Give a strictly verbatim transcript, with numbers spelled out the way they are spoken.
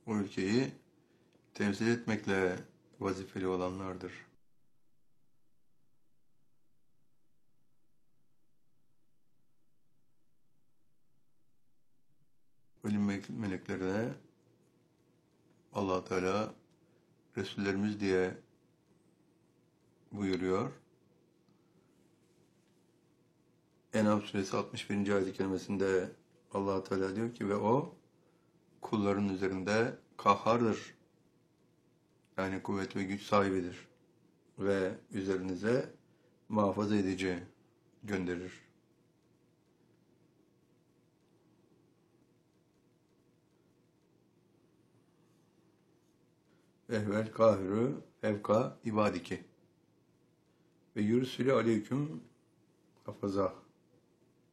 o ülkeyi temsil etmekle vazifeli olanlardır. Ölüm meleklerine Allah Teala Resullerimiz diye buyuruyor. En'am suresi altmış birinci ayet-i kerimesinde Allah Teala diyor ki ve o kulların üzerinde kahhardır. Yani kuvvet ve güç sahibidir. Ve üzerinize muhafaza edici gönderir. Ehvel kahürü fevka ibadiki ve yürüsülü aleyküm hafaza.